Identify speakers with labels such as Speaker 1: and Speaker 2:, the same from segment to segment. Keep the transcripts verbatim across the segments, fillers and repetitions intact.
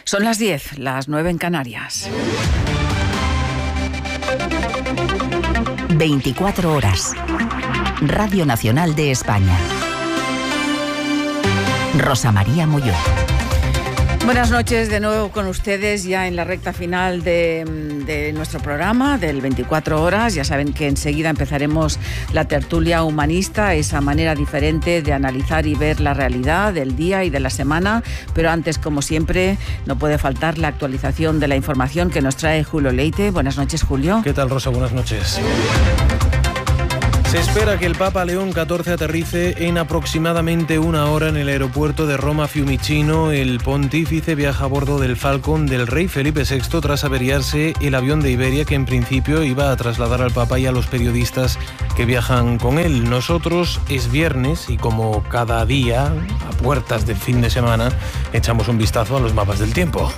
Speaker 1: Son las diez, las nueve en Canarias.
Speaker 2: veinticuatro horas. Radio Nacional de España. Rosa María Molló.
Speaker 1: Buenas noches de nuevo con ustedes ya en la recta final de, de nuestro programa del veinticuatro horas. Ya saben que enseguida empezaremos la tertulia humanista, esa manera diferente de analizar y ver la realidad del día y de la semana. Pero antes, como siempre, no puede faltar la actualización de la información que nos trae Julio Leite. Buenas noches, Julio.
Speaker 3: ¿Qué tal, Rosa? Buenas noches. Se espera que el Papa León catorce aterrice en aproximadamente una hora en el aeropuerto de Roma Fiumicino. El pontífice viaja a bordo del Falcon del rey Felipe sexto tras averiarse el avión de Iberia que en principio iba a trasladar al Papa y a los periodistas que viajan con él. Nosotros es viernes y como cada día, a puertas del fin de semana, echamos un vistazo a los mapas del tiempo.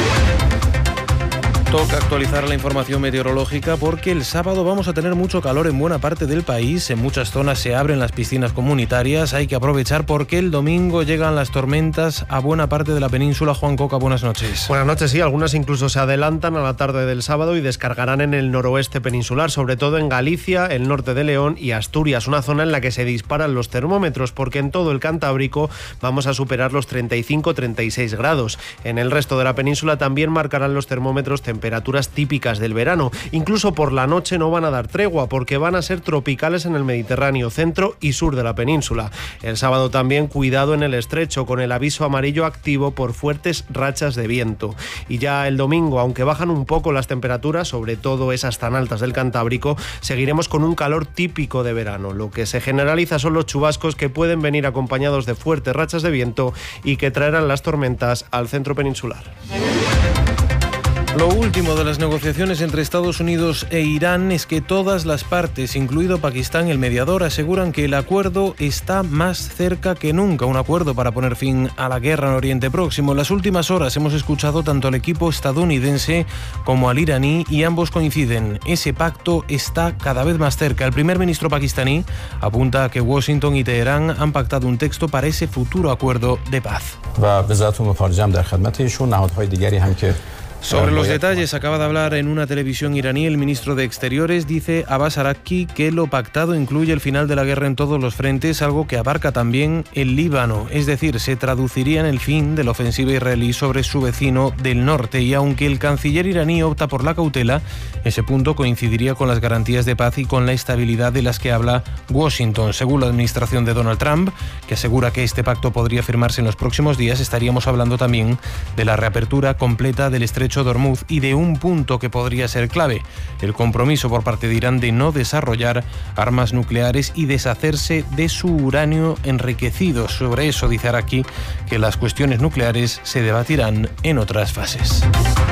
Speaker 3: Toca actualizar la información meteorológica porque el sábado vamos a tener mucho calor en buena parte del país. En muchas zonas se abren las piscinas comunitarias. Hay que aprovechar porque el domingo llegan las tormentas a buena parte de la península. Juan Coca, buenas noches.
Speaker 4: Buenas noches, sí. Algunas incluso se adelantan a la tarde del sábado y descargarán en el noroeste peninsular, sobre todo en Galicia, el norte de León y Asturias, una zona en la que se disparan los termómetros porque en todo el Cantábrico vamos a superar los treinta y cinco a treinta y seis grados. En el resto de la península también marcarán los termómetros temperaturas temperaturas típicas del verano. Incluso por la noche no van a dar tregua porque van a ser tropicales en el Mediterráneo, centro y sur de la península. El sábado también cuidado en el estrecho con el aviso amarillo activo por fuertes rachas de viento. Y ya el domingo, aunque bajan un poco las temperaturas, sobre todo esas tan altas del Cantábrico, seguiremos con un calor típico de verano. Lo que se generaliza son los chubascos que pueden venir acompañados de fuertes rachas de viento y que traerán las tormentas al centro peninsular.
Speaker 3: Lo último de las negociaciones entre Estados Unidos e Irán es que todas las partes, incluido Pakistán, el mediador, aseguran que el acuerdo está más cerca que nunca, un acuerdo para poner fin a la guerra en Oriente Próximo. En las últimas horas hemos escuchado tanto al equipo estadounidense como al iraní y ambos coinciden. Ese pacto está cada vez más cerca. El primer ministro pakistaní apunta a que Washington y Teherán han pactado un texto para ese futuro acuerdo de paz. Sobre los detalles acaba de hablar en una televisión iraní el ministro de Exteriores. Dice Abbas Araghchi que lo pactado incluye el final de la guerra en todos los frentes, algo que abarca también el Líbano. Es decir, se traduciría en el fin de la ofensiva israelí sobre su vecino del norte. Y aunque el canciller iraní opta por la cautela, ese punto coincidiría con las garantías de paz y con la estabilidad de las que habla Washington. Según la administración de Donald Trump, que asegura que este pacto podría firmarse en los próximos días, estaríamos hablando también de la reapertura completa del estrecho de Hormuz y de un punto que podría ser clave: el compromiso por parte de Irán de no desarrollar armas nucleares y deshacerse de su uranio enriquecido. Sobre eso dice Araghchi que las cuestiones nucleares se debatirán en otras fases.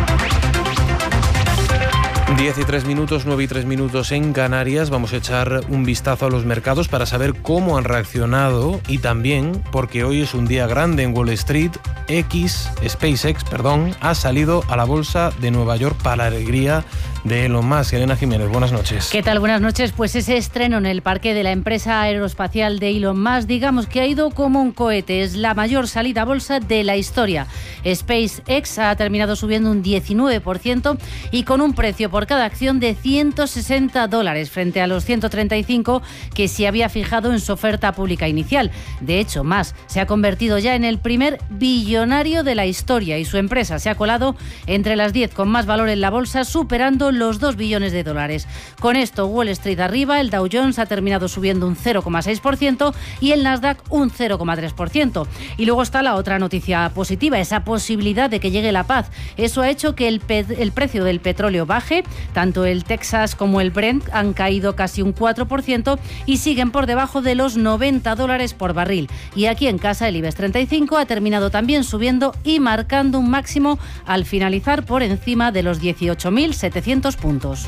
Speaker 3: diez y tres minutos, nueve y tres minutos en Canarias. Vamos a echar un vistazo a los mercados para saber cómo han reaccionado y también porque hoy es un día grande en Wall Street. X, SpaceX, perdón, ha salido a la bolsa de Nueva York para la alegría de Elon Musk. Elena Jiménez, buenas noches.
Speaker 5: ¿Qué tal? Buenas noches. Pues ese estreno en el parque de la empresa aeroespacial de Elon Musk, digamos que ha ido como un cohete. Es la mayor salida a bolsa de la historia. SpaceX ha terminado subiendo un diecinueve por ciento y con un precio por cada acción de ciento sesenta dólares frente a los ciento treinta y cinco que se había fijado en su oferta pública inicial. De hecho, Musk se ha convertido ya en el primer billonario de la historia y su empresa se ha colado entre las diez con más valor en la bolsa, superando los dos billones de dólares. Con esto, Wall Street arriba, el Dow Jones ha terminado subiendo un cero coma seis por ciento y el Nasdaq un cero coma tres por ciento. Y luego está la otra noticia positiva, esa posibilidad de que llegue la paz. Eso ha hecho que el, pe- el precio del petróleo baje. Tanto el Texas como el Brent han caído casi un cuatro por ciento y siguen por debajo de los noventa dólares por barril. Y aquí en casa el IBEX treinta y cinco ha terminado también subiendo y marcando un máximo al finalizar por encima de los dieciocho mil setecientos puntos.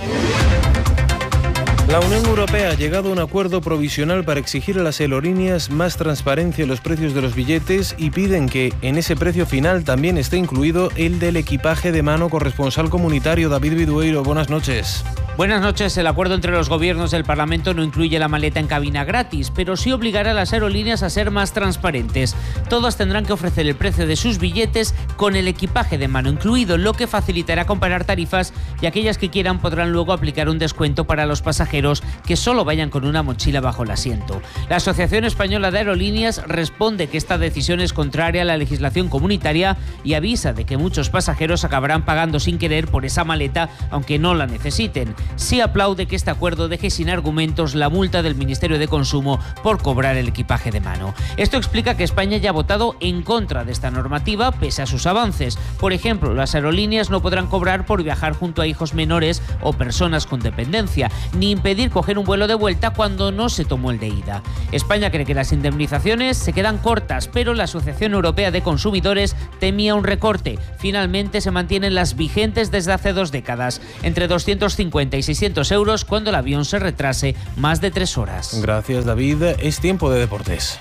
Speaker 3: La Unión Europea ha llegado a un acuerdo provisional para exigir a las aerolíneas más transparencia en los precios de los billetes y piden que en ese precio final también esté incluido el del equipaje de mano. Corresponsal comunitario David Vidueiro, buenas noches.
Speaker 6: Buenas noches. El acuerdo entre los gobiernos del Parlamento no incluye la maleta en cabina gratis, pero sí obligará a las aerolíneas a ser más transparentes. Todas tendrán que ofrecer el precio de sus billetes con el equipaje de mano incluido, lo que facilitará comparar tarifas, y aquellas que quieran podrán luego aplicar un descuento para los pasajeros que solo vayan con una mochila bajo el asiento. La Asociación Española de Aerolíneas responde que esta decisión es contraria a la legislación comunitaria y avisa de que muchos pasajeros acabarán pagando sin querer por esa maleta, aunque no la necesiten. Sí aplaude que este acuerdo deje sin argumentos la multa del Ministerio de Consumo por cobrar el equipaje de mano. Esto explica que España ya ha votado en contra de esta normativa, pese a sus avances. Por ejemplo, las aerolíneas no podrán cobrar por viajar junto a hijos menores o personas con dependencia, ni impedir coger un vuelo de vuelta cuando no se tomó el de ida. España cree que las indemnizaciones se quedan cortas, pero la Asociación Europea de Consumidores temía un recorte. Finalmente se mantienen las vigentes desde hace dos décadas, entre doscientos cincuenta y seiscientos euros cuando el avión se retrase más de tres horas.
Speaker 3: Gracias, David. Es tiempo de deportes.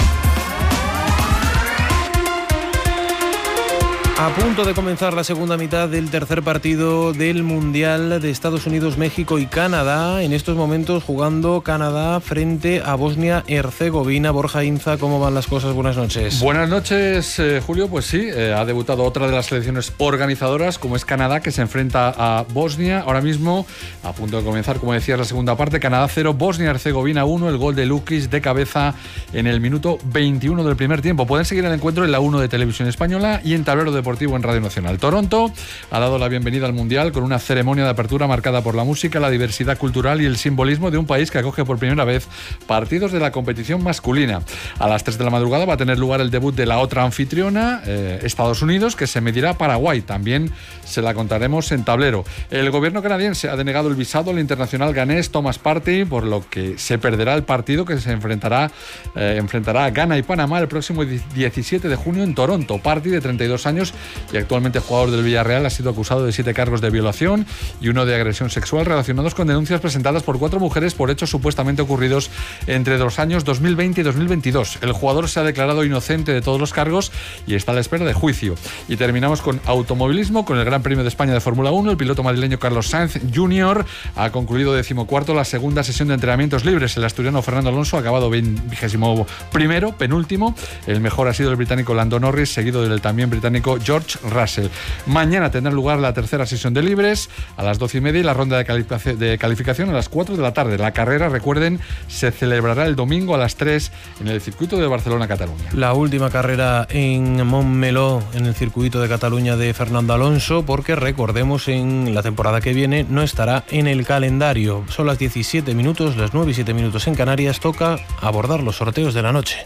Speaker 3: A punto de comenzar la segunda mitad del tercer partido del Mundial de Estados Unidos, México y Canadá. En estos momentos jugando Canadá frente a Bosnia-Herzegovina. Borja Inza, ¿cómo van las cosas? Buenas noches.
Speaker 7: Buenas noches, eh, Julio. Pues sí, eh, ha debutado otra de las selecciones organizadoras, como es Canadá, que se enfrenta a Bosnia. Ahora mismo, a punto de comenzar, como decías, la segunda parte. Canadá cero, Bosnia-Herzegovina uno. El gol de Lukic de cabeza en el minuto veintiuno del primer tiempo. Pueden seguir el encuentro en la uno de Televisión Española y en Tablero de Deportivo en Radio Nacional. Toronto ha dado la bienvenida al Mundial con una ceremonia de apertura marcada por la música, la diversidad cultural y el simbolismo de un país que acoge por primera vez partidos de la competición masculina. A las tres de la madrugada va a tener lugar el debut de la otra anfitriona, eh, Estados Unidos, que se medirá a Paraguay. También se la contaremos en Tablero. El gobierno canadiense ha denegado el visado al internacional ganés Thomas Partey, por lo que se perderá el partido que se enfrentará, eh, enfrentará a Ghana y Panamá el próximo diecisiete de junio en Toronto. Partey, de treinta y dos años y actualmente jugador del Villarreal, ha sido acusado de siete cargos de violación y uno de agresión sexual relacionados con denuncias presentadas por cuatro mujeres por hechos supuestamente ocurridos entre los años dos mil veinte y dos mil veintidós. El jugador se ha declarado inocente de todos los cargos y está a la espera de juicio. Y terminamos con automovilismo, con el Gran Premio de España de Fórmula uno. El piloto madrileño Carlos Sainz junior ha concluido decimocuarto la segunda sesión de entrenamientos libres. El asturiano Fernando Alonso ha acabado vigésimo primero, penúltimo. El mejor ha sido el británico Lando Norris, seguido del también británico George Russell. Mañana tendrá lugar la tercera sesión de libres a las doce y media y la ronda de, calific- de calificación a las cuatro de la tarde. La carrera, recuerden, se celebrará el domingo a las tres en el circuito de Barcelona-Cataluña.
Speaker 3: La última carrera en Montmeló, en el circuito de Cataluña de Fernando Alonso, porque recordemos, en la temporada que viene no estará en el calendario. Son las diecisiete minutos, las nueve y siete minutos en Canarias. Toca abordar los sorteos de la noche.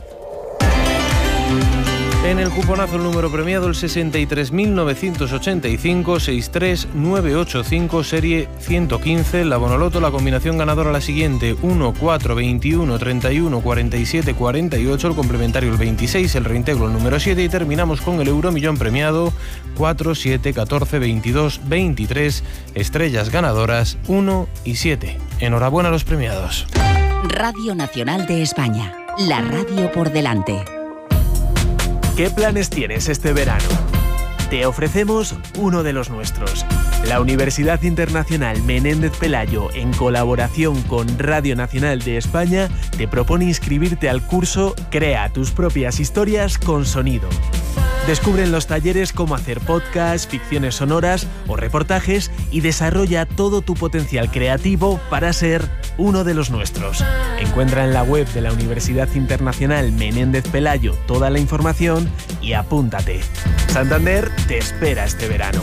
Speaker 3: En el cuponazo, el número premiado, el sesenta y tres mil novecientos ochenta y cinco, sesenta y tres mil novecientos ochenta y cinco, serie ciento quince. La Bonoloto, la combinación ganadora la siguiente: uno, cuatro, veintiuno, treinta y uno, cuarenta y siete, cuarenta y ocho, el complementario el veintiséis, el reintegro el número siete, y terminamos con el euromillón premiado cuatro, siete, catorce, veintidós, veintitrés, estrellas ganadoras uno y siete. Enhorabuena a los premiados.
Speaker 2: Radio Nacional de España, la radio por delante.
Speaker 8: ¿Qué planes tienes este verano? Te ofrecemos uno de los nuestros. La Universidad Internacional Menéndez Pelayo, en colaboración con Radio Nacional de España, te propone inscribirte al curso Crea tus propias historias con sonido. Descubre en los talleres cómo hacer podcasts, ficciones sonoras o reportajes y desarrolla todo tu potencial creativo para ser uno de los nuestros. Encuentra en la web de la Universidad Internacional Menéndez Pelayo toda la información y apúntate. Santander te espera este verano.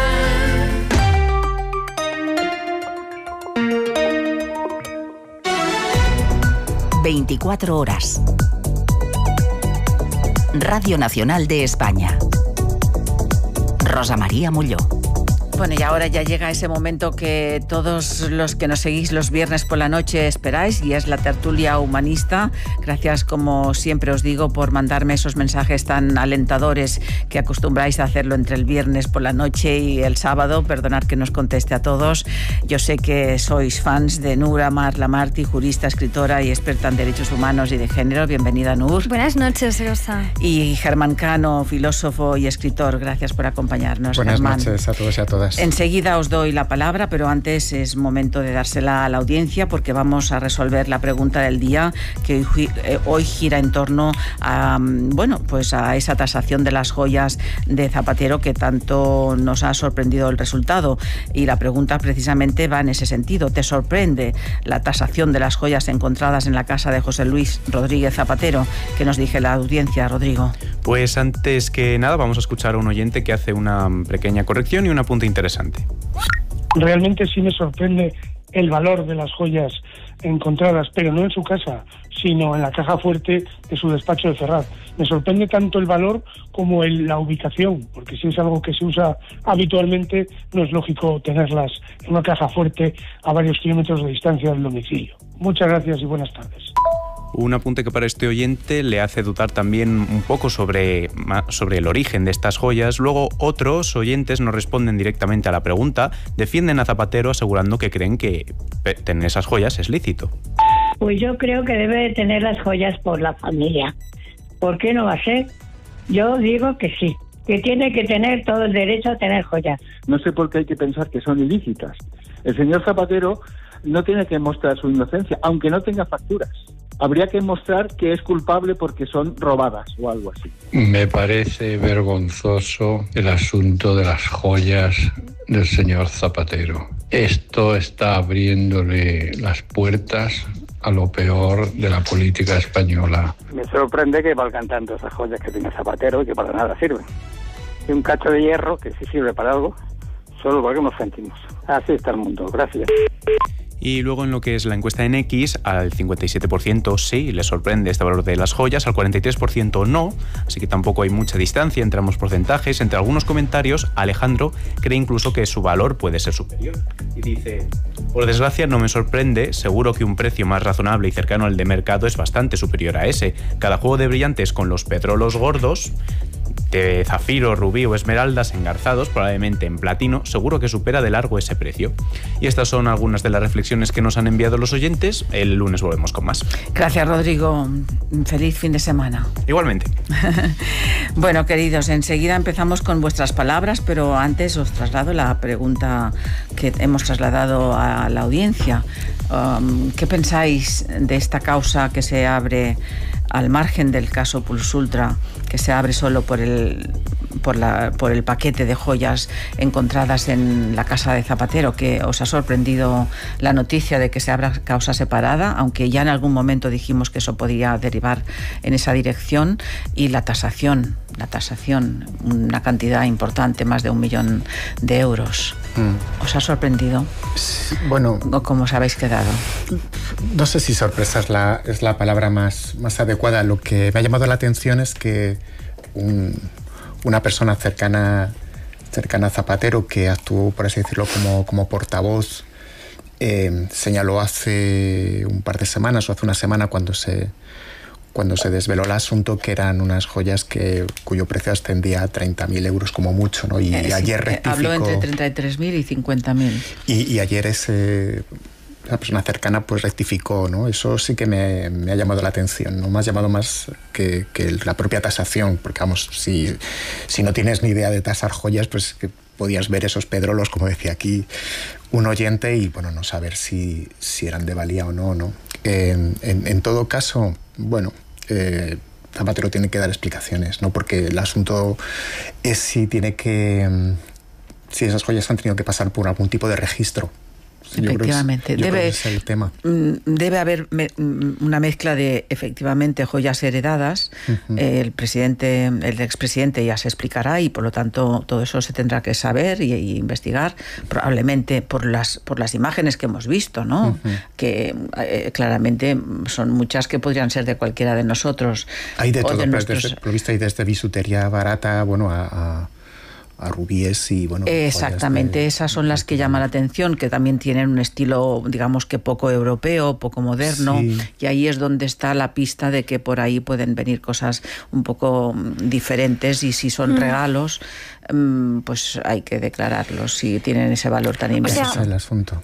Speaker 2: veinticuatro horas. Radio Nacional de España. Rosa María Molló.
Speaker 1: Bueno, y ahora ya llega ese momento que todos los que nos seguís los viernes por la noche esperáis, y es la tertulia humanista. Gracias, como siempre os digo, por mandarme esos mensajes tan alentadores que acostumbráis a hacerlo entre el viernes por la noche y el sábado. Perdonad que nos conteste a todos. Yo sé que sois fans de Nur Amar Lamarty, jurista, escritora y experta en derechos humanos y de género. Bienvenida, Nur.
Speaker 9: Buenas noches, Rosa.
Speaker 1: Y Germán Cano, filósofo y escritor. Gracias por acompañarnos,
Speaker 10: Buenas
Speaker 1: Germán.
Speaker 10: noches a todos y a todas.
Speaker 9: todas.
Speaker 1: Enseguida os doy la palabra, pero antes es momento de dársela a la audiencia porque vamos a resolver la pregunta del día que hoy, eh, hoy gira en torno a, bueno, pues a esa tasación de las joyas de Zapatero que tanto nos ha sorprendido el resultado. Y la pregunta precisamente va en ese sentido. ¿Te sorprende la tasación de las joyas encontradas en la casa de José Luis Rodríguez Zapatero? ¿Qué nos dije la audiencia, Rodrigo?
Speaker 10: Pues antes que nada vamos a escuchar a un oyente que hace una pequeña corrección y un apunte interesante.
Speaker 11: Realmente sí me sorprende el valor de las joyas encontradas, pero no en su casa, sino en la caja fuerte de su despacho de Ferraz. Me sorprende tanto el valor como el, la ubicación, porque si es algo que se usa habitualmente, no es lógico tenerlas en una caja fuerte a varios kilómetros de distancia del domicilio. Muchas gracias y buenas tardes.
Speaker 10: Un apunte que para este oyente le hace dudar también un poco sobre, sobre el origen de estas joyas. Luego otros oyentes no responden directamente a la pregunta, defienden a Zapatero asegurando que creen que tener esas joyas es lícito.
Speaker 12: Pues yo creo que debe de tener las joyas por la familia. ¿Por qué no va a ser? Yo digo que sí, que tiene que tener todo el derecho a tener joyas.
Speaker 13: No sé por qué hay que pensar que son ilícitas. El señor Zapatero no tiene que mostrar su inocencia, aunque no tenga facturas. Habría que mostrar que es culpable porque son robadas o algo así.
Speaker 14: Me parece vergonzoso el asunto de las joyas del señor Zapatero. Esto está abriéndole las puertas a lo peor de la política española.
Speaker 15: Me sorprende que valgan tanto esas joyas que tiene Zapatero y que para nada sirven. Y un cacho de hierro que sí sirve para algo, solo valga unos céntimos. Así está el mundo. Gracias.
Speaker 10: Y luego en lo que es la encuesta en X, al cincuenta y siete por ciento sí le sorprende este valor de las joyas, al cuarenta y tres por ciento no, así que tampoco hay mucha distancia entre ambos porcentajes. Entre algunos comentarios, Alejandro cree incluso que su valor puede ser superior. Y dice: por desgracia no me sorprende, seguro que un precio más razonable y cercano al de mercado es bastante superior a ese. Cada juego de brillantes con los pedrolos gordos, de zafiro, rubí o esmeraldas engarzados, probablemente en platino, seguro que supera de largo ese precio. Y estas son algunas de las reflexiones que nos han enviado los oyentes. El lunes volvemos con más.
Speaker 1: Gracias, Rodrigo. Feliz fin de semana.
Speaker 10: Igualmente.
Speaker 1: Bueno, queridos, enseguida empezamos con vuestras palabras, pero antes os traslado la pregunta que hemos trasladado a la audiencia. Um, ¿Qué pensáis de esta causa que se abre al margen del caso Pulsultra, que se abre solo por el, por, la, por el paquete de joyas encontradas en la casa de Zapatero? Que os ha sorprendido la noticia de que se abra causa separada, aunque ya en algún momento dijimos que eso podía derivar en esa dirección. Y la tasación, la tasación, una cantidad importante, más de un millón de euros. Mm. ¿Os ha sorprendido?
Speaker 9: Sí, bueno,
Speaker 1: ¿O cómo os habéis quedado?
Speaker 9: No sé si sorpresa es la, es la palabra más, más adecuada. Lo que me ha llamado la atención es que un, una persona cercana, cercana a Zapatero, que actuó, por así decirlo, como, como portavoz, eh, señaló hace un par de semanas o hace una semana cuando se, cuando se desveló el asunto que eran unas joyas que, cuyo precio ascendía a treinta mil euros como mucho, ¿no? Y,
Speaker 1: eh,
Speaker 9: y ayer
Speaker 1: sí,
Speaker 9: rectificó...
Speaker 1: Habló entre treinta y tres mil y cincuenta mil.
Speaker 9: Y, y ayer ese... la persona cercana pues rectificó, ¿no? Eso sí que me, me ha llamado la atención, ¿no? Me ha llamado más que, que la propia tasación, porque vamos, si, si no tienes ni idea de tasar joyas, pues que podías ver esos pedrolos, como decía aquí un oyente, y bueno, no saber si, si eran de valía o no, ¿no? Eh, en, en todo caso, bueno, eh, Zapatero tiene que dar explicaciones, ¿no? Porque el asunto es si tiene que... si esas joyas han tenido que pasar por algún tipo de registro.
Speaker 1: Efectivamente,
Speaker 9: yo creo que, yo
Speaker 1: debe,
Speaker 9: creo que es el tema.
Speaker 1: Debe haber me, una mezcla de efectivamente joyas heredadas. Uh-huh. El presidente, el expresidente ya se explicará y por lo tanto todo eso se tendrá que saber y, y investigar, probablemente por las por las imágenes que hemos visto, ¿no? Uh-huh. Que eh, claramente son muchas que podrían ser de cualquiera de nosotros.
Speaker 9: Hay de todo,
Speaker 1: de
Speaker 9: pero
Speaker 1: nuestros...
Speaker 9: desde, por lo visto hay desde bisutería barata, bueno, a, a... a rubíes y bueno...
Speaker 1: Exactamente, de... esas son las que llaman la atención, que también tienen un estilo, digamos que poco europeo, poco moderno, sí. Y ahí es donde está la pista de que por ahí pueden venir cosas un poco diferentes, y si son mm. regalos, pues hay que declararlos si tienen ese valor tan inmenso.
Speaker 9: O sea, es el asunto.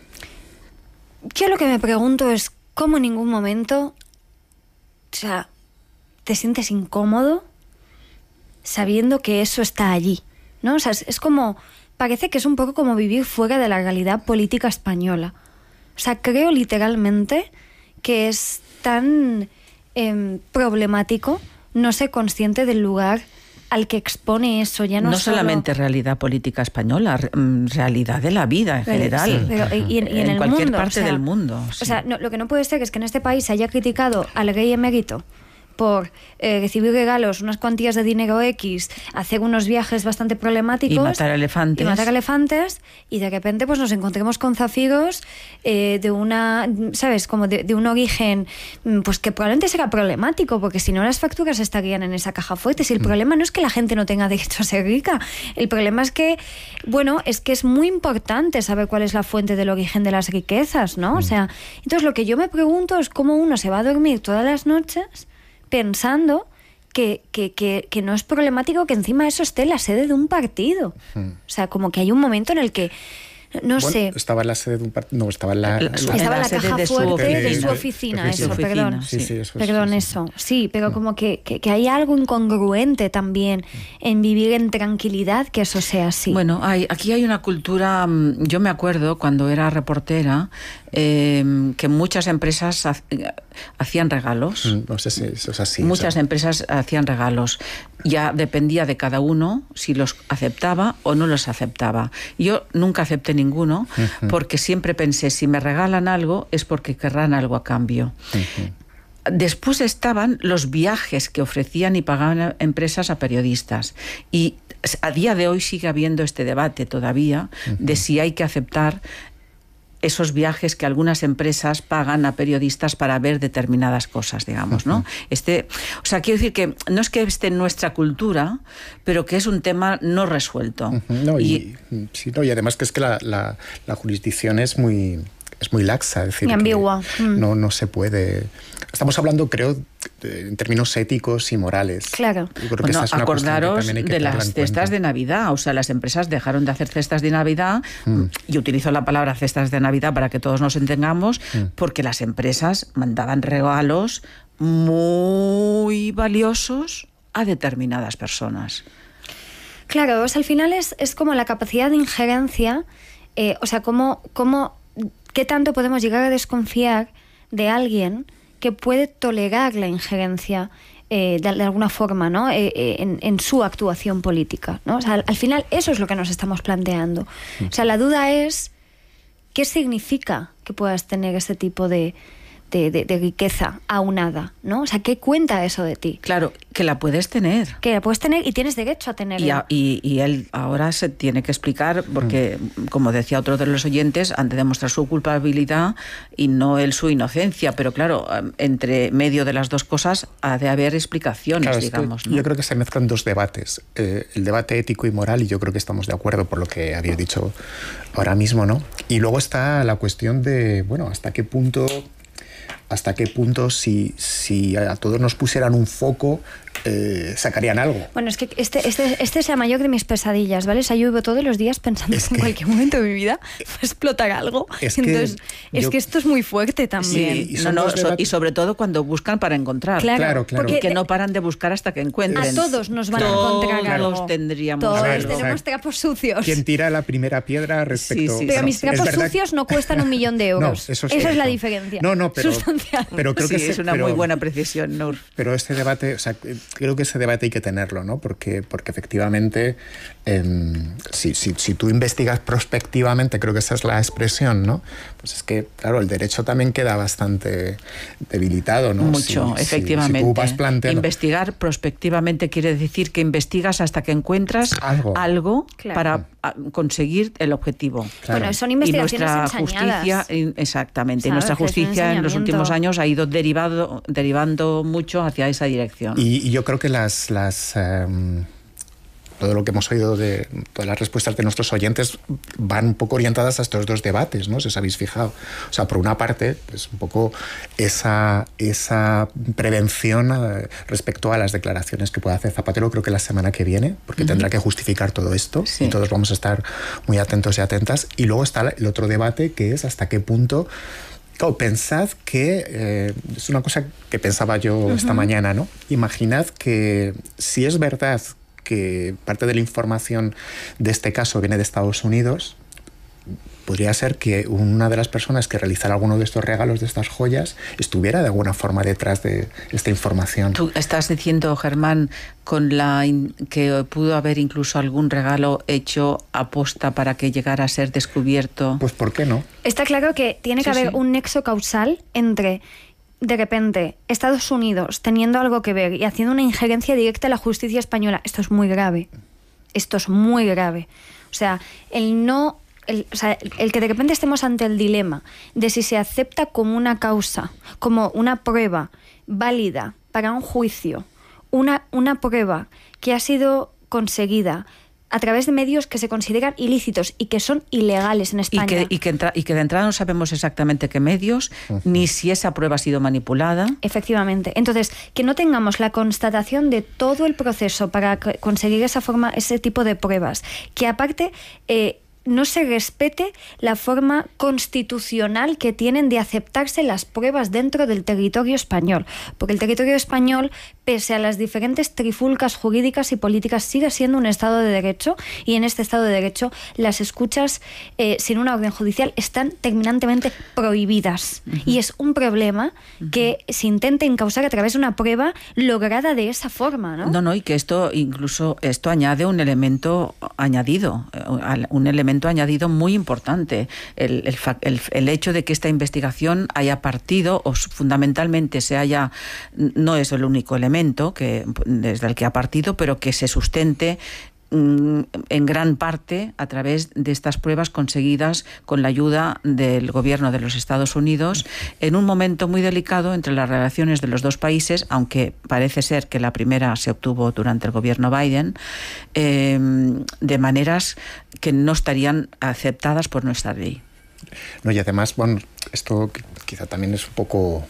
Speaker 16: Yo lo que me pregunto es cómo en ningún momento, o sea, te sientes incómodo sabiendo que eso está allí, ¿no? O sea, es, es como parece que es un poco como vivir fuera de la realidad política española. O sea, creo literalmente que es tan eh, problemático no ser consciente del lugar al que expone eso. Ya no,
Speaker 1: no
Speaker 16: solo...
Speaker 1: solamente realidad política española, realidad de la vida en general.
Speaker 16: Sí, pero, y, en, y en,
Speaker 1: en
Speaker 16: el
Speaker 1: cualquier
Speaker 16: mundo,
Speaker 1: parte
Speaker 16: o sea,
Speaker 1: del mundo. Sí.
Speaker 16: O sea, no, lo que no puede ser es que en este país se haya criticado al rey emérito por eh, recibir regalos, unas cuantías de dinero X, hacer unos viajes bastante problemáticos.
Speaker 1: Y matar elefantes.
Speaker 16: Y matar elefantes, y de repente pues nos encontremos con zafiros eh, de una, ¿sabes? Como de, de un origen pues que probablemente será problemático, porque si no las facturas estarían en esa caja fuerte. Si el mm. problema no es que la gente no tenga derecho a ser rica, el problema es que, bueno, es que es muy importante saber cuál es la fuente del origen de las riquezas, ¿no? Mm. O sea, entonces lo que yo me pregunto es cómo uno se va a dormir todas las noches pensando que, que, que, que no es problemático que encima eso esté en la sede de un partido. Hmm. O sea, como que hay un momento en el que, no
Speaker 9: bueno,
Speaker 16: sé...
Speaker 9: Estaba en la sede de un partido... No, estaba en la... la, la
Speaker 16: estaba en la, la caja fuerte de, de su oficina,
Speaker 9: de, de,
Speaker 16: eso,
Speaker 9: de oficina.
Speaker 16: perdón.
Speaker 9: Sí, sí, eso,
Speaker 16: perdón,
Speaker 9: sí,
Speaker 16: eso. Sí, pero como que, que, que hay algo incongruente también en vivir en tranquilidad que eso sea así.
Speaker 1: Bueno, hay, aquí hay una cultura... Yo me acuerdo cuando era reportera eh, que muchas empresas ha, hacían regalos.
Speaker 9: No sé si eso es así.
Speaker 1: Muchas
Speaker 9: o sea.
Speaker 1: empresas hacían regalos. Ya dependía de cada uno si los aceptaba o no los aceptaba. Yo nunca acepté ninguno uh-huh. porque siempre pensé, si me regalan algo es porque querrán algo a cambio. Uh-huh. Después estaban los viajes que ofrecían y pagaban empresas a periodistas. Y a día de hoy sigue habiendo este debate todavía uh-huh. de si hay que aceptar esos viajes que algunas empresas pagan a periodistas para ver determinadas cosas, digamos, ¿no? Uh-huh. Este, o sea, quiero decir que no es que esté en nuestra cultura, pero que es un tema no resuelto.
Speaker 9: Uh-huh. No, y, y, sí, no, y además que es que la, la, la jurisdicción es muy... es muy laxa, es decir,
Speaker 16: y ambigua.
Speaker 9: Mm. No, no se puede... Estamos hablando, creo, en términos éticos y morales.
Speaker 16: Claro.
Speaker 9: Yo creo
Speaker 1: bueno,
Speaker 9: que esa es una
Speaker 1: acordaros
Speaker 9: que que
Speaker 1: de las cestas de Navidad. O sea, las empresas dejaron de hacer cestas de Navidad, mm. y utilizo la palabra cestas de Navidad para que todos nos entendamos, mm. porque las empresas mandaban regalos muy valiosos a determinadas personas.
Speaker 16: Claro, o sea, al final es, es como la capacidad de injerencia, eh, o sea, cómo, cómo, qué tanto podemos llegar a desconfiar de alguien que puede tolerar la injerencia eh, de, de alguna forma, ¿no? Eh, eh, en, en su actuación política, ¿no? O sea, al, al final eso es lo que nos estamos planteando. O sea, la duda es ¿qué significa que puedas tener ese tipo de, de, de, de riqueza aunada, ¿no? O sea, ¿qué cuenta eso de ti?
Speaker 1: Claro, que la puedes tener.
Speaker 16: Que la puedes tener y tienes derecho a tenerla.
Speaker 1: Y, a, y, y él ahora se tiene que explicar porque, mm. como decía otro de los oyentes, han de demostrar su culpabilidad y no él su inocencia. Pero claro, entre medio de las dos cosas ha de haber explicaciones,
Speaker 9: claro,
Speaker 1: digamos.
Speaker 9: Que,
Speaker 1: ¿no?
Speaker 9: Yo creo que se mezclan dos debates. Eh, el debate ético y moral, y yo creo que estamos de acuerdo por lo que había dicho ahora mismo, ¿no? Y luego está la cuestión de, bueno, hasta qué punto... hasta qué punto si, si a todos nos pusieran un foco eh, sacarían algo.
Speaker 16: Bueno, es que este, este, este es la mayor de mis pesadillas, ¿vale? O sea, yo vivo todos los días pensando es que, que en cualquier momento de mi vida va a explotar algo.
Speaker 9: Es
Speaker 16: Entonces,
Speaker 9: que
Speaker 16: es
Speaker 9: yo,
Speaker 16: que esto es muy fuerte también.
Speaker 1: Sí, y, no, no, so, y sobre todo cuando buscan para encontrar.
Speaker 16: Claro,
Speaker 9: claro. claro.
Speaker 1: Porque que no paran de buscar hasta que encuentren.
Speaker 16: A todos nos van todos a encontrar algo.
Speaker 1: Todos tendríamos.
Speaker 16: Todos
Speaker 9: ver,
Speaker 16: tenemos
Speaker 9: o sea,
Speaker 16: trapos sucios.
Speaker 9: ¿Quién tira la primera piedra respecto?
Speaker 1: Sí, sí,
Speaker 16: pero
Speaker 1: sí,
Speaker 16: mis
Speaker 1: sí.
Speaker 16: trapos sucios no cuestan un millón de euros.
Speaker 9: No, eso es
Speaker 16: Esa
Speaker 9: cierto.
Speaker 16: es la diferencia.
Speaker 9: No, no, pero,
Speaker 16: sustancial.
Speaker 9: pero creo
Speaker 1: sí,
Speaker 9: que
Speaker 1: es
Speaker 9: se,
Speaker 1: una
Speaker 9: pero,
Speaker 1: muy buena precisión, Nur.
Speaker 9: Pero este debate, o sea, creo que ese debate hay que tenerlo, ¿no? Porque, porque efectivamente, eh, si, si, si tú investigas prospectivamente, creo que esa es la expresión, ¿no? Pues es que, claro, el derecho también queda bastante debilitado, ¿no?
Speaker 1: Mucho,
Speaker 9: si,
Speaker 1: efectivamente.
Speaker 9: Si, si tú vas planteando...
Speaker 1: Investigar prospectivamente quiere decir que investigas hasta que encuentras
Speaker 9: algo,
Speaker 1: algo
Speaker 16: claro.
Speaker 1: para conseguir el objetivo.
Speaker 16: Claro. Bueno, son investigaciones
Speaker 1: y nuestra
Speaker 16: ensañadas.
Speaker 1: justicia, exactamente,
Speaker 16: ¿sabes?
Speaker 1: y nuestra justicia en los últimos años ha ido derivado, derivando mucho hacia esa dirección.
Speaker 9: Y, y yo creo que las... las um, todo lo que hemos oído de todas las respuestas de nuestros oyentes van un poco orientadas a estos dos debates, ¿no? Si os habéis fijado. O sea, por una parte, pues un poco esa, esa prevención eh, respecto a las declaraciones que pueda hacer Zapatero, creo que la semana que viene, porque uh-huh. tendrá que justificar todo esto, sí. y todos vamos a estar muy atentos y atentas. Y luego está el otro debate, que es hasta qué punto... Claro, pensad que, eh, es una cosa que pensaba yo uh-huh. esta mañana, ¿no? Imaginad que si es verdad que parte de la información de este caso viene de Estados Unidos, podría ser que una de las personas que realizara alguno de estos regalos, de estas joyas, estuviera de alguna forma detrás de esta información.
Speaker 1: Tú estás diciendo, Germán, con la in- que pudo haber incluso algún regalo hecho aposta para que llegara a ser descubierto.
Speaker 9: Pues ¿por qué no?
Speaker 16: Está claro que tiene que
Speaker 1: Sí,
Speaker 16: haber
Speaker 1: sí.
Speaker 16: un nexo causal entre, de repente, Estados Unidos teniendo algo que ver y haciendo una injerencia directa en la justicia española. Esto es muy grave. Esto es muy grave. O sea, el no... El, o sea, el que de repente estemos ante el dilema de si se acepta como una causa, como una prueba válida para un juicio, una, una prueba que ha sido conseguida a través de medios que se consideran ilícitos y que son ilegales en España.
Speaker 1: Y que, y, que entra, y que de entrada no sabemos exactamente qué medios, uh-huh. ni si esa prueba ha sido manipulada.
Speaker 16: Efectivamente. Entonces, que no tengamos la constatación de todo el proceso para conseguir esa forma, ese tipo de pruebas, que aparte... Eh, no se respete la forma constitucional que tienen de aceptarse las pruebas dentro del territorio español. Porque el territorio español, pese a las diferentes trifulcas jurídicas y políticas, sigue siendo un Estado de Derecho, y en este Estado de Derecho las escuchas eh, sin una orden judicial están terminantemente prohibidas. Uh-huh. Y es un problema uh-huh. que se intenta encausar a través de una prueba lograda de esa forma, ¿no?
Speaker 1: No, no, y que esto incluso esto añade un elemento añadido, un elemento añadido muy importante, el, el, el, el hecho de que esta investigación haya partido o fundamentalmente se haya, no es el único elemento que desde el que ha partido, pero que se sustente en gran parte a través de estas pruebas conseguidas con la ayuda del gobierno de los Estados Unidos en un momento muy delicado entre las relaciones de los dos países, aunque parece ser que la primera se obtuvo durante el gobierno Biden, eh, de maneras que no estarían aceptadas por nuestra ley.
Speaker 9: No, y además, bueno, esto quizá también es un poco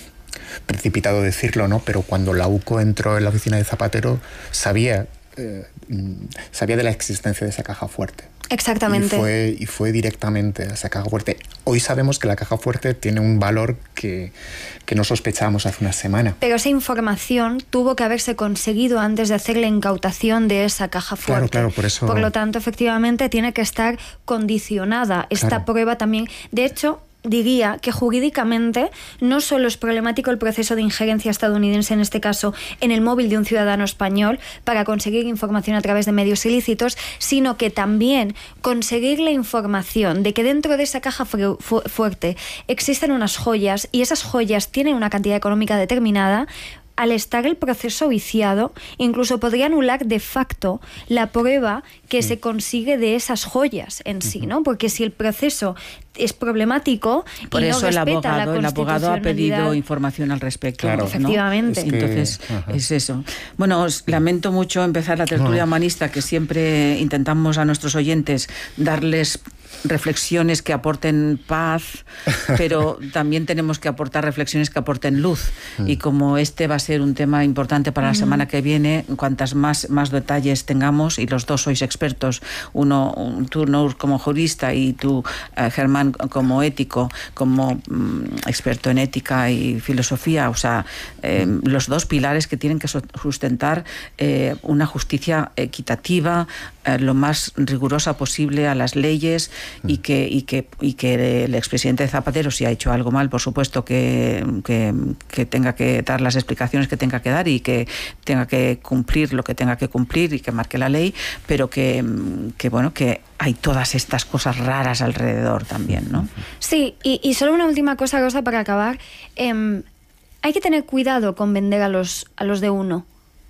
Speaker 9: precipitado decirlo, ¿no? Pero cuando la U C O entró en la oficina de Zapatero, sabía Eh, sabía de la existencia de esa caja fuerte.
Speaker 16: Exactamente.
Speaker 9: Y fue, y fue directamente a esa caja fuerte. Hoy sabemos que la caja fuerte tiene un valor que, que no sospechábamos hace una semana.
Speaker 16: Pero esa información tuvo que haberse conseguido antes de hacer la incautación de esa caja fuerte.
Speaker 9: Claro, claro, por eso...
Speaker 16: Por lo tanto, efectivamente, tiene que estar condicionada esta
Speaker 9: claro.
Speaker 16: prueba también. De hecho... diría que jurídicamente no solo es problemático el proceso de injerencia estadounidense, en este caso en el móvil de un ciudadano español, para conseguir información a través de medios ilícitos, sino que también conseguir la información de que dentro de esa caja fu- fu- fuerte existen unas joyas y esas joyas tienen una cantidad económica determinada. Al estar el proceso viciado, incluso podría anular de facto la prueba que sí. se consigue de esas joyas en sí, ¿no? Porque si el proceso es problemático
Speaker 1: por
Speaker 16: y
Speaker 1: eso
Speaker 16: no
Speaker 1: el
Speaker 16: respeta
Speaker 1: abogado,
Speaker 16: la
Speaker 1: el abogado ha pedido información al respecto.
Speaker 9: Claro,
Speaker 1: ¿no?
Speaker 16: Efectivamente.
Speaker 1: Es que, Entonces, ajá. es eso. Bueno, os lamento mucho empezar la tertulia no. humanista, que siempre intentamos a nuestros oyentes darles reflexiones que aporten paz, pero también tenemos que aportar reflexiones que aporten luz. Mm. Y como este va a ser un tema importante para la mm. semana que viene, cuantas más, más detalles tengamos, y los dos sois expertos, uno, tú Nour como jurista y tú, uh, Germán, como ético, como um, experto en ética y filosofía, o sea, eh, mm. los dos pilares que tienen que sustentar eh, una justicia equitativa, eh, lo más rigurosa posible a las leyes, y que, y que, y que el expresidente Zapatero, si ha hecho algo mal, por supuesto que, que, que tenga que dar las explicaciones que tenga que dar y que tenga que cumplir lo que tenga que cumplir y que marque la ley, pero que, que bueno, que hay todas estas cosas raras alrededor también, ¿no?
Speaker 16: Sí, y, y solo una última cosa, Rosa, para acabar. Eh, hay que tener cuidado con vender a los, a los de uno.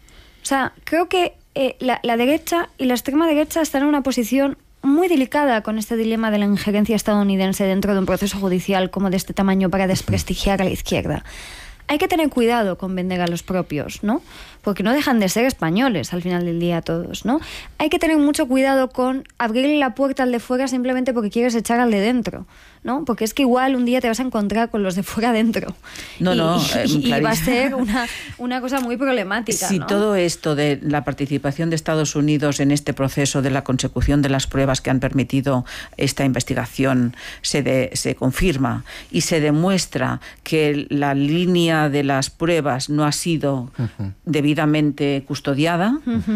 Speaker 16: O sea, creo que eh, la, la derecha y la extrema derecha están en una posición muy delicada con este dilema de la injerencia estadounidense dentro de un proceso judicial como de este tamaño para desprestigiar a la izquierda. Hay que tener cuidado con vender a los propios, ¿no? Porque no dejan de ser españoles al final del día todos, ¿no? Hay que tener mucho cuidado con abrirle la puerta al de fuera simplemente porque quieres echar al de dentro, ¿no? Porque es que igual un día te vas a encontrar con los de fuera dentro.
Speaker 1: No,
Speaker 16: y,
Speaker 1: no.
Speaker 16: Eh, y, y va a ser una, una cosa muy problemática,
Speaker 1: Si
Speaker 16: ¿no?
Speaker 1: todo esto de la participación de Estados Unidos en este proceso de la consecución de las pruebas que han permitido esta investigación se, de, se confirma y se demuestra que la línea de las pruebas no ha sido uh-huh. debidamente custodiada, uh-huh.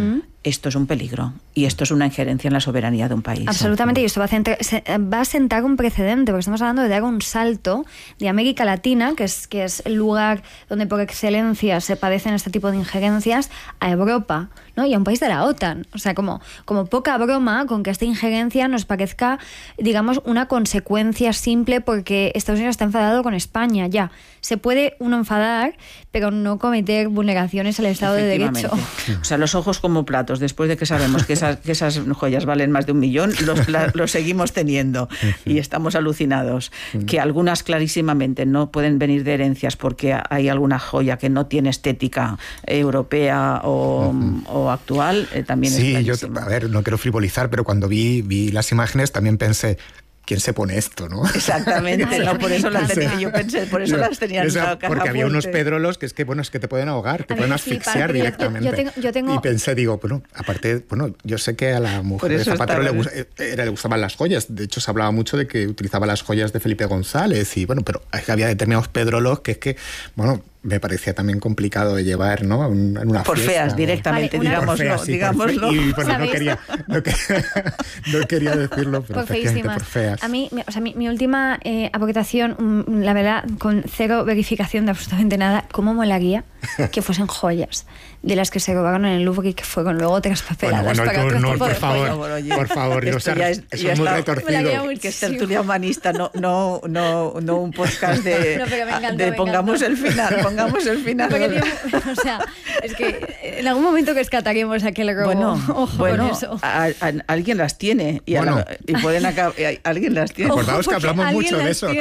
Speaker 1: esto es un peligro y esto es una injerencia en la soberanía de un país.
Speaker 16: Absolutamente, y esto va a, centrar, va a sentar un precedente, porque estamos hablando de dar un salto de América Latina, que es, que es el lugar donde por excelencia se padecen este tipo de injerencias, a Europa, ¿no? Y a un país de la OTAN. O sea, como, como poca broma con que esta injerencia nos parezca, digamos, una consecuencia simple porque Estados Unidos está enfadado con España, ya. Se puede uno enfadar, pero no cometer vulneraciones al Estado de Derecho.
Speaker 1: O sea, los ojos como platos, después de que sabemos que esas, que esas joyas valen más de un millón, los, la, los seguimos teniendo y estamos alucinados. Que algunas clarísimamente no pueden venir de herencias porque hay alguna joya que no tiene estética europea o, uh-huh. o actual, eh, también
Speaker 9: sí,
Speaker 1: es
Speaker 9: yo, a ver, no quiero frivolizar, pero cuando vi, vi las imágenes también pensé, ¿quién se pone esto, no?
Speaker 1: Exactamente, no, por eso las tenía, yo pensé, por eso las tenía en la caja
Speaker 9: porque había
Speaker 1: fuerte.
Speaker 9: Unos pedrolos que es que, bueno, es que te pueden ahogar, te pueden asfixiar
Speaker 16: flipa,
Speaker 9: directamente.
Speaker 16: Yo, yo tengo, yo tengo...
Speaker 9: Y pensé, digo, bueno, aparte, bueno, yo sé que a la mujer de Zapatero le, le, le gustaban las joyas, de hecho se hablaba mucho de que utilizaba las joyas de Felipe González y bueno, pero había determinados pedrolos que es que, bueno, me parecía también complicado de llevar, ¿no? En una
Speaker 1: por
Speaker 9: fiesta,
Speaker 1: feas,
Speaker 9: ¿no?
Speaker 1: directamente, vale, digámoslo. Feas, sí,
Speaker 9: digámoslo. Y bueno, no quería, no, quería, no quería decirlo, pero
Speaker 16: por
Speaker 9: efectivamente por feas.
Speaker 16: A mí, o sea, mi, mi última eh, aportación, la verdad, con cero verificación de absolutamente nada, ¿cómo molaría que fuesen joyas de las que se robaron en el Louvre y que fueron luego traspapeladas?
Speaker 9: Bueno, bueno,
Speaker 16: para
Speaker 9: tú,
Speaker 16: otro
Speaker 9: no, por
Speaker 16: de
Speaker 9: favor,
Speaker 16: joyas.
Speaker 9: oye, por favor, no seas, es, eso es muy está, retorcido.
Speaker 1: Que es tertulia humanista, no, no, no, no un podcast de, no, pero me encantó, de me pongamos encantó. el final, pongamos el final.
Speaker 16: Porque, o sea, es que en algún momento rescataremos aquel robo.
Speaker 1: Bueno,
Speaker 16: ojo
Speaker 1: bueno,
Speaker 16: con eso.
Speaker 1: A, a, alguien las tiene y, bueno. la, y pueden acabar, alguien las tiene.
Speaker 9: Acordaos que hablamos mucho de eso.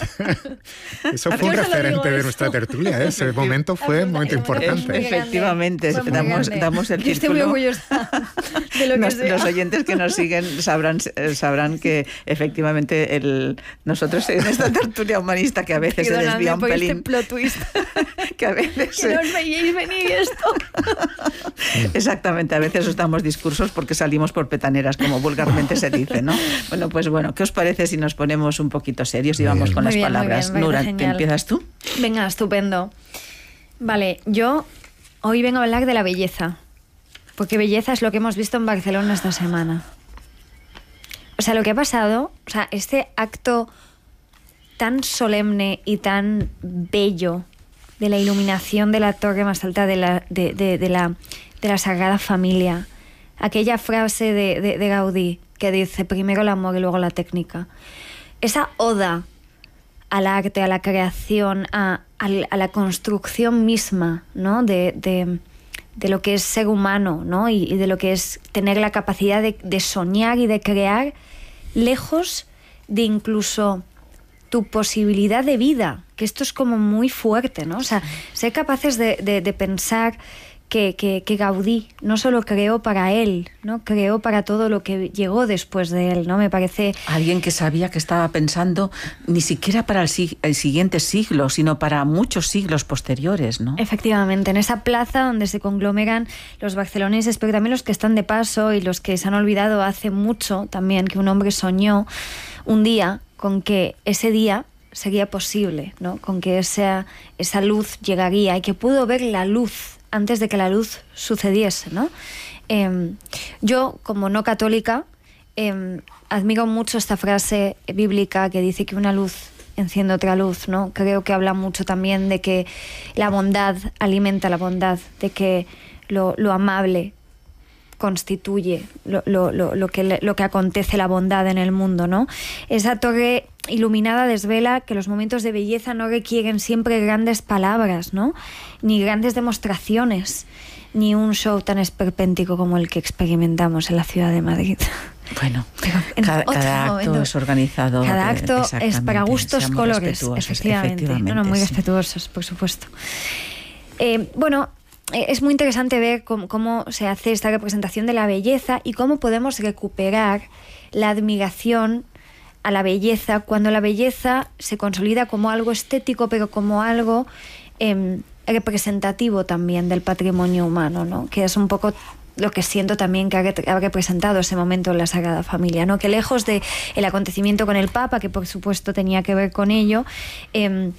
Speaker 9: Eso fue un referente de nuestra tertulia, ¿eh? Ese momento fue un momento importante.
Speaker 1: Efectivamente, damos, damos el
Speaker 16: título. Estoy muy orgullosa de lo que
Speaker 1: nos,
Speaker 16: sea.
Speaker 1: Los oyentes que nos siguen sabrán, sabrán que efectivamente el, nosotros en esta tertulia humanista que a veces se desvía un pelín.
Speaker 16: Este plot twist.
Speaker 1: Que a veces...
Speaker 16: Que no os veíais venir esto.
Speaker 1: Exactamente, a veces os damos discursos porque salimos por petaneras, como vulgarmente se dice, ¿no? Bueno, pues bueno, ¿qué os parece si nos ponemos un poquito serios y vamos con
Speaker 16: muy
Speaker 1: las
Speaker 16: bien,
Speaker 1: palabras?
Speaker 16: Bien,
Speaker 1: Nura,
Speaker 16: ¿te
Speaker 1: empiezas tú?
Speaker 16: Venga, estupendo. Vale, yo hoy vengo a hablar de la belleza, porque belleza es lo que hemos visto en Barcelona esta semana. O sea, lo que ha pasado, o sea, este acto tan solemne y tan bello de la iluminación de la torre más alta de la, de, de, de la, de la Sagrada Familia, aquella frase de, de, de Gaudí que dice primero el amor y luego la técnica, esa oda al arte, a la creación, a, a, a la construcción misma, ¿no? de, de, de lo que es ser humano, ¿no? y, y de lo que es tener la capacidad de, de soñar y de crear lejos de incluso tu posibilidad de vida, que esto es como muy fuerte, ¿no? O sea, ser capaces de, de, de pensar que, que, que Gaudí no solo creó para él, ¿no? Creó para todo lo que llegó después de él, ¿no? Me parece...
Speaker 1: Alguien que sabía que estaba pensando ni siquiera para el, el siguiente siglo, sino para muchos siglos posteriores, ¿no?
Speaker 16: Efectivamente, en esa plaza donde se conglomeran los barceloneses, pero también los que están de paso y los que se han olvidado hace mucho también que un hombre soñó un día con que ese día sería posible, ¿no? Con que esa, esa luz llegaría y que pudo ver la luz antes de que la luz sucediese, ¿no? Eh, yo, como no católica, eh, admiro mucho esta frase bíblica que dice que una luz enciende otra luz, ¿no? Creo que habla mucho también de que la bondad alimenta la bondad, de que lo, lo amable constituye lo, lo, lo, lo, que, lo que acontece la bondad en el mundo, ¿no? Esa torre iluminada desvela que los momentos de belleza no requieren siempre grandes palabras, ¿no? Ni grandes demostraciones, ni un show tan esperpéntico como el que experimentamos en la ciudad de Madrid.
Speaker 1: Bueno, cada, cada acto momento, es organizado.
Speaker 16: Cada acto es para gustos colores, efectivamente. efectivamente. No, no, muy sí. respetuosos, por supuesto. Eh, bueno, es muy interesante ver cómo, cómo se hace esta representación de la belleza y cómo podemos recuperar la admiración a la belleza cuando la belleza se consolida como algo estético, pero como algo eh, representativo también del patrimonio humano, ¿no? Que es un poco lo que siento también que ha representado ese momento en la Sagrada Familia, ¿no? Que lejos del acontecimiento con el Papa, que por supuesto tenía que ver con ello, eh,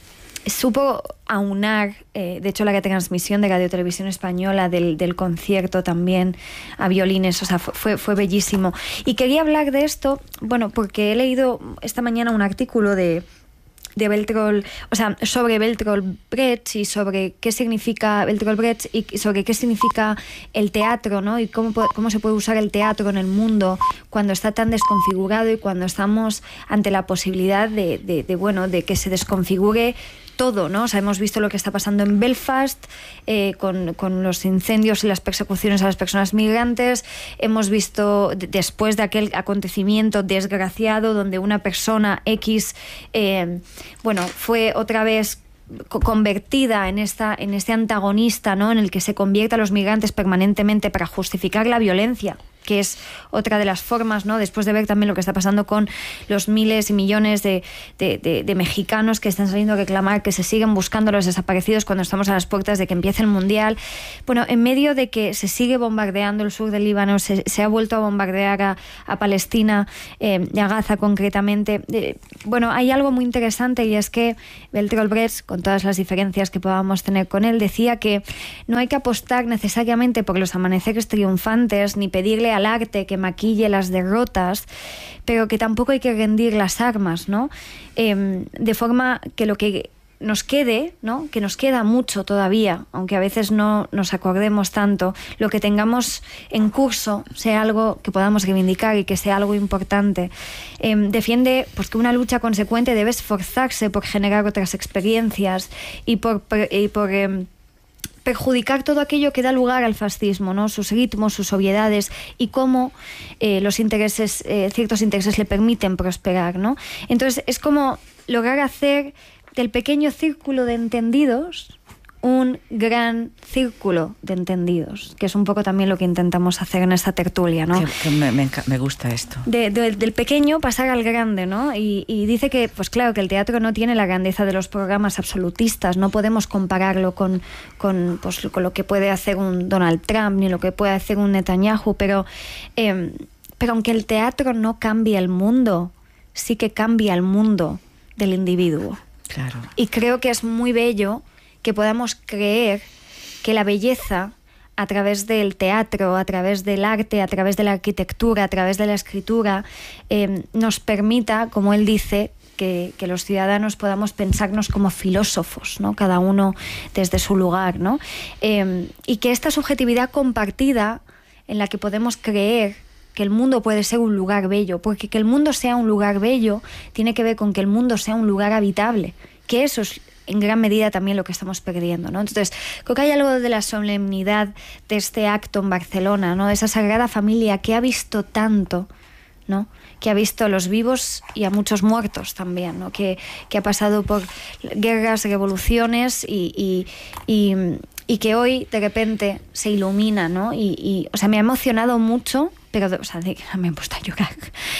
Speaker 16: supo aunar, eh, de hecho la retransmisión de Radio Televisión Española del, del concierto también a violines, o sea, fue, fue bellísimo. Y quería hablar de esto, bueno, porque he leído esta mañana un artículo de de Bertolt, o sea, sobre Bertolt Brecht y sobre qué significa Bertolt Brecht y sobre qué significa el teatro, ¿no? Y cómo, cómo se puede usar el teatro en el mundo cuando está tan desconfigurado y cuando estamos ante la posibilidad de, de, de bueno, de que se desconfigure todo, ¿no? O sea, hemos visto lo que está pasando en Belfast eh, con, con los incendios y las persecuciones a las personas migrantes. Hemos visto de, después de aquel acontecimiento desgraciado donde una persona X, eh, bueno, fue otra vez convertida en esta en este antagonista, ¿no? En el que se convierte a los migrantes permanentemente para justificar la violencia, que es otra de las formas, ¿no? Después de ver también lo que está pasando con los miles y millones de, de, de, de mexicanos que están saliendo a reclamar que se siguen buscando a los desaparecidos cuando estamos a las puertas de que empiece el Mundial. Bueno, en medio de que se sigue bombardeando el sur del Líbano, se, se ha vuelto a bombardear a, a Palestina eh, y a Gaza concretamente. Eh, bueno, hay algo muy interesante y es que Bertolt Brecht, con todas las diferencias que podamos tener con él, decía que no hay que apostar necesariamente por los amaneceres triunfantes ni pedirle al arte que maquille las derrotas, pero que tampoco hay que rendir las armas, ¿no? Eh, de forma que lo que nos quede, ¿no? Que nos queda mucho todavía, aunque a veces no nos acordemos tanto, lo que tengamos en curso sea algo que podamos reivindicar y que sea algo importante. Eh, defiende pues, que una lucha consecuente debe esforzarse por generar otras experiencias y por... Y por eh, perjudicar todo aquello que da lugar al fascismo, ¿no? Sus ritmos, sus obviedades y cómo eh, los intereses, eh, ciertos intereses le permiten prosperar, ¿no? Entonces es como lograr hacer del pequeño círculo de entendidos un gran círculo de entendidos, que es un poco también lo que intentamos hacer en esta tertulia, ¿no?
Speaker 1: Que, que me, me, me gusta esto.
Speaker 16: De, de, del pequeño pasar al grande, ¿no? Y, y dice que, pues claro, que el teatro no tiene la grandeza de los programas absolutistas, no podemos compararlo con, con, pues, con lo que puede hacer un Donald Trump, ni lo que puede hacer un Netanyahu, pero, eh, pero aunque el teatro no cambia el mundo, sí que cambia el mundo del individuo.
Speaker 1: Claro.
Speaker 16: Y creo que es muy bello que podamos creer que la belleza a través del teatro, a través del arte, a través de la arquitectura, a través de la escritura, eh, nos permita, como él dice, que, que los ciudadanos podamos pensarnos como filósofos, ¿no? Cada uno desde su lugar, ¿no? Eh, y que esta subjetividad compartida en la que podemos creer que el mundo puede ser un lugar bello, porque que el mundo sea un lugar bello tiene que ver con que el mundo sea un lugar habitable, que eso es en gran medida también lo que estamos perdiendo, ¿no? Entonces, creo que hay algo de la solemnidad de este acto en Barcelona, ¿no? De esa Sagrada Familia que ha visto tanto, ¿no? Que ha visto a los vivos y a muchos muertos también, ¿no? Que, que ha pasado por guerras, revoluciones y, y, y, y que hoy de repente se ilumina, ¿no? Y, y, o sea, me ha emocionado mucho, pero, o sea, me he puesto a llorar.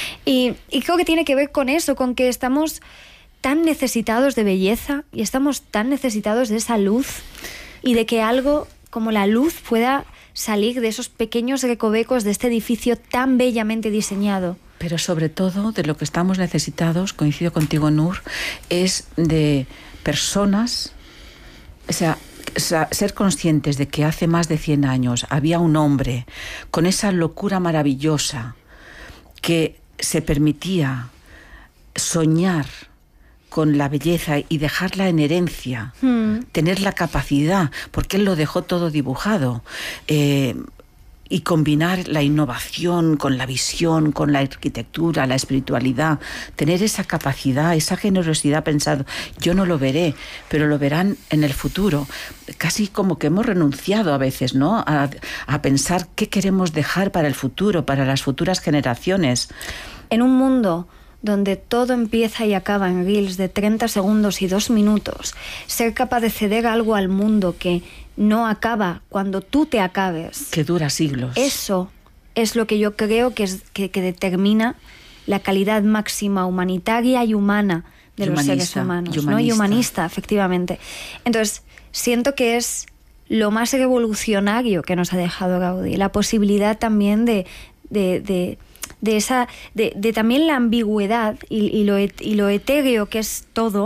Speaker 16: Y, y creo que tiene que ver con eso, con que estamos tan necesitados de belleza y estamos tan necesitados de esa luz y de que algo como la luz pueda salir de esos pequeños recovecos de este edificio tan bellamente diseñado.
Speaker 1: Pero sobre todo de lo que estamos necesitados, coincido contigo, Nur, es de personas, o sea, ser conscientes de que hace más de cien años había un hombre con esa locura maravillosa que se permitía soñar con la belleza y dejarla en herencia, mm. tener la capacidad, porque él lo dejó todo dibujado, eh, y combinar la innovación con la visión, con la arquitectura, la espiritualidad, tener esa capacidad, esa generosidad pensando, yo no lo veré, pero lo verán en el futuro. Casi como que hemos renunciado a veces, ¿no? A, a pensar qué queremos dejar para el futuro, para las futuras generaciones.
Speaker 16: En un mundo donde todo empieza y acaba en reels de treinta segundos y dos minutos, ser capaz de ceder algo al mundo que no acaba cuando tú te acabes,
Speaker 1: que dura siglos.
Speaker 16: Eso es lo que yo creo que, es, que, que determina la calidad máxima humanitaria y humana de humanista, los seres humanos, y humanista. ¿No? Y humanista, efectivamente. Entonces, siento que es lo más revolucionario que nos ha dejado Gaudí, la posibilidad también de... de, de de esa de, de también la ambigüedad y, y, lo, y lo etéreo que es todo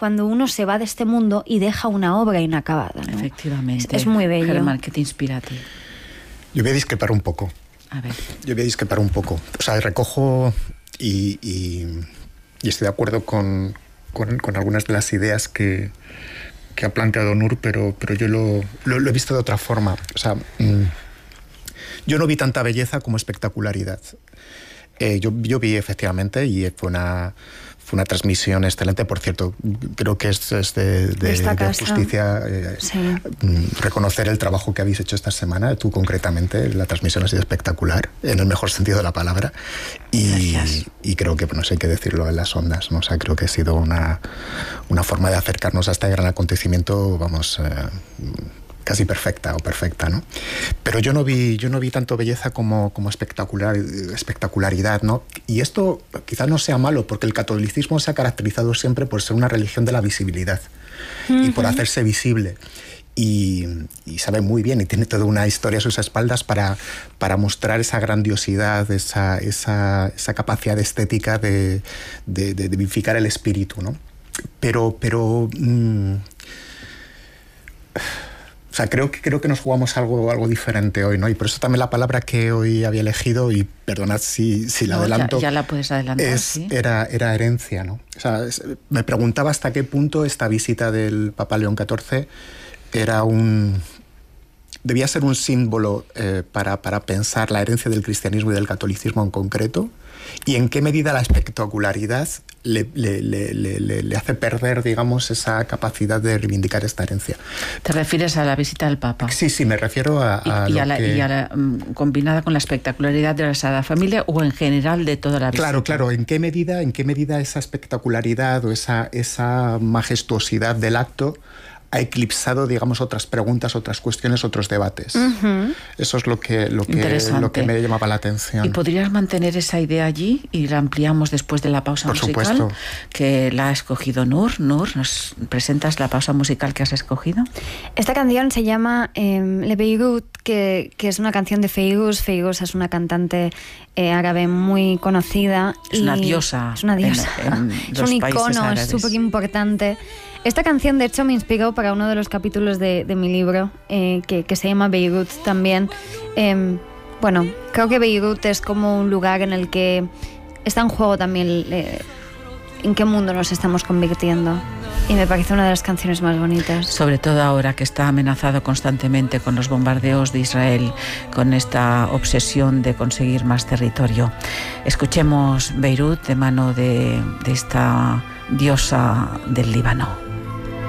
Speaker 16: cuando uno se va de este mundo y deja una obra inacabada, ¿no?
Speaker 1: Efectivamente.
Speaker 16: Es, es muy bello.
Speaker 1: Germán, ¿qué te inspira a ti?
Speaker 9: Yo voy a discrepar un poco.
Speaker 1: A ver.
Speaker 9: Yo voy a discrepar un poco. O sea, recojo y, y, y estoy de acuerdo con, con, con algunas de las ideas que, que ha planteado Nur, pero, pero yo lo, lo, lo he visto de otra forma. O sea, mmm, yo no vi tanta belleza como espectacularidad. Eh, yo, yo vi efectivamente, y fue una, fue una transmisión excelente. Por cierto, creo que es, es de, de, de justicia eh, sí. reconocer el trabajo que habéis hecho esta semana. Tú concretamente, la transmisión ha sido espectacular, en el mejor sentido de la palabra. Y, y creo que, bueno, hay que decirlo en las ondas, ¿no? O sea, creo que ha sido una, una forma de acercarnos a este gran acontecimiento, vamos... Eh, casi perfecta o perfecta, ¿no? Pero yo no vi, yo no vi tanto belleza como, como espectacular, espectacularidad, ¿no? Y esto quizás no sea malo, porque el catolicismo se ha caracterizado siempre por ser una religión de la visibilidad uh-huh. y por hacerse visible. Y, y sabe muy bien y tiene toda una historia a sus espaldas para, para mostrar esa grandiosidad, esa, esa, esa capacidad estética de, de, de, de vivificar el espíritu, ¿no? Pero... pero mmm, O sea, creo que, creo que nos jugamos algo, algo diferente hoy, ¿no? Y por eso también la palabra que hoy había elegido, y perdonad si, si la no, adelanto...
Speaker 1: Ya, ya la puedes adelantar,
Speaker 9: es,
Speaker 1: ¿sí?
Speaker 9: era, era herencia, ¿no? O sea, es, me preguntaba hasta qué punto esta visita del Papa León catorce era un... debía ser un símbolo eh, para, para pensar la herencia del cristianismo y del catolicismo en concreto, y en qué medida la espectacularidad le, le, le, le, le hace perder, digamos, esa capacidad de reivindicar esta herencia.
Speaker 1: ¿Te refieres a la visita del Papa?
Speaker 9: Sí, sí, me refiero a... a
Speaker 1: y, y,
Speaker 9: lo
Speaker 1: a la,
Speaker 9: que...
Speaker 1: y a la um, combinada con la espectacularidad de la Sagrada Familia o en general de toda la visita.
Speaker 9: Claro, claro. ¿En qué medida, en qué medida esa espectacularidad o esa, esa majestuosidad del acto ha eclipsado, digamos, otras preguntas, otras cuestiones, otros debates? Uh-huh. Eso es lo que, lo, que, lo que me llamaba la atención.
Speaker 1: ¿Y podrías mantener esa idea allí y la ampliamos después de la pausa
Speaker 9: Por
Speaker 1: musical?
Speaker 9: Supuesto.
Speaker 1: Que la ha escogido Nur. Nur, ¿nos presentas la pausa musical que has escogido?
Speaker 16: Esta canción se llama eh, Le Beirut, que, que es una canción de Feiruz. Feiruz es una cantante eh, árabe muy conocida.
Speaker 1: Es una diosa.
Speaker 16: Es una diosa.
Speaker 1: En, en
Speaker 16: es un icono, es súper importante. Esta canción, de hecho, me inspiró para uno de los capítulos de, de mi libro, eh, que, que se llama Beirut también. Eh, bueno, creo que Beirut es como un lugar en el que está en juego también eh, en qué mundo nos estamos convirtiendo. Y me parece una de las canciones más bonitas.
Speaker 1: Sobre todo ahora que está amenazado constantemente con los bombardeos de Israel, con esta obsesión de conseguir más territorio. Escuchemos Beirut de mano de, de esta diosa del Líbano.